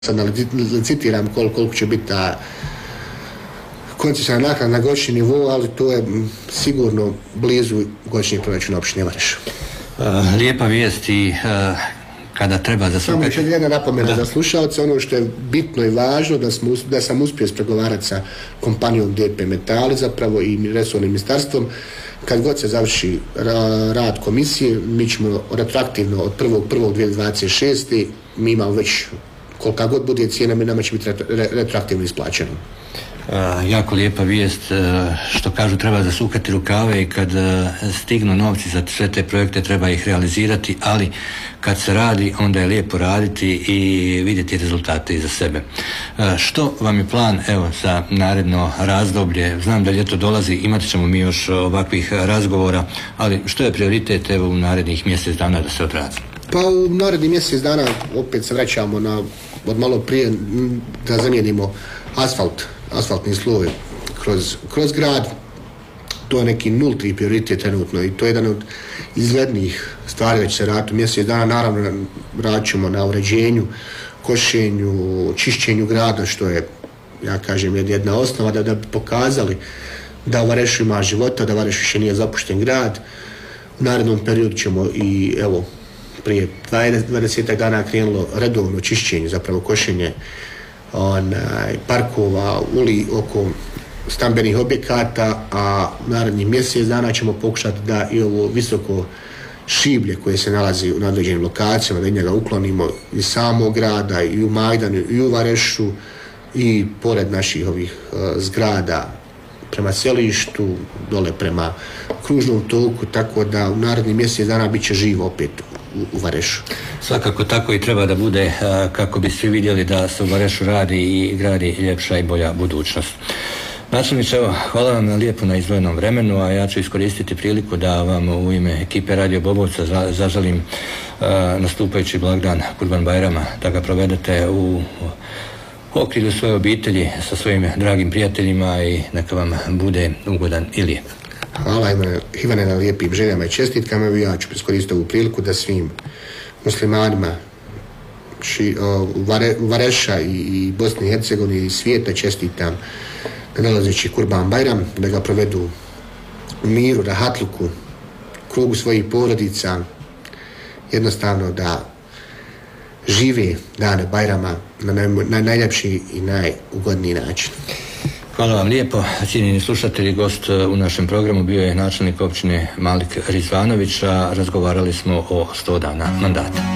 sad ne citiram koliko će biti ta koncesijska naknada na godišnji nivou, ali to je sigurno blizu godišnjeg proračuna opštine Vareš. Lijepa vijest i kada treba Samo još jedna napomena za slušalce, ono što je bitno i važno, da sam uspio ispregovarati sa kompanijom DP Metali zapravo i resornim ministarstvom. Kad god se završi rad komisije, mi ćemo retroaktivno od 1.1.2026. mi imamo već kolika god bude cijena, nama će biti retroaktivno isplaćeno. Jako lijepa vijest, što kažu treba zasukati rukave i kad stignu novci za sve te projekte treba ih realizirati, ali kad se radi onda je lijepo raditi i vidjeti rezultate iza sebe. Što vam je plan za naredno razdoblje? Znam da ljeto dolazi, imat ćemo mi još ovakvih razgovora, ali što je prioritet u narednih mjesec dana da se odradi? Pa u narednih mjesec dana opet se vraćamo od malo prije da zamijenimo asfaltni sloj kroz grad. To je neki nulti prioritet trenutno i to je jedan od izglednijih stvari već se radi u mjesec dana. Naravno radit ćemo na uređenju, košenju, čišćenju grada, što je, ja kažem, jedna osnova da bi pokazali da u Varešu ima života, da Vareš više nije zapušten grad. U narednom periodu ćemo i prije 20 dana krenulo redovno čišćenje, zapravo košenje parkova, oko stambenih objekata, a narednih mjesec dana ćemo pokušati da i ovo visoko šiblje koje se nalazi u nadležnim lokacijama, da njega uklonimo iz samog grada, i u Majdanu, i u Varešu, i pored naših ovih zgrada prema selištu, dole prema kružnom toku, tako da u narednih mjesec dana bit će živo opet u Varešu. Svakako tako i treba da bude, kako bi svi vidjeli da se u Varešu radi i gradi ljepša i bolja budućnost. Načelniče, hvala vam lijepo na izdvojenom vremenu, a ja ću iskoristiti priliku da vam u ime ekipe Radio Bobovca zaželim nastupajući blagdan Kurban Bajrama, da ga provedete u okrilju svoje obitelji sa svojim dragim prijateljima i neka vam bude ugodan i lijep. Hvala Ivane na lijepim željama i čestitkama. Ja ću iskoristiti ovu priliku da svim muslimanima Vareša i Bosne i Hercegovine i svijeta čestitam nadolazeći Kurban Bajram, da ga provedu u miru, rahatluku, krugu svojih porodica, jednostavno da žive dane Bajrama na najljepši i najugodniji način. Hvala vam lijepo. Cijenjeni slušatelji, gost u našem programu bio je načelnik općine Malik Rizvanović, a razgovarali smo o 100 dana mandata.